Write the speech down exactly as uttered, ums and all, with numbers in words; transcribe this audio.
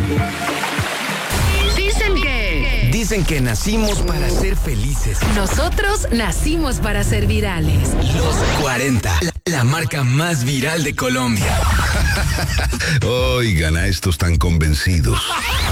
Dicen que... Dicen que nacimos para ser felices. Nosotros nacimos para ser virales. Los cuarenta, la, la marca más viral de Colombia. Oigan a estos tan convencidos.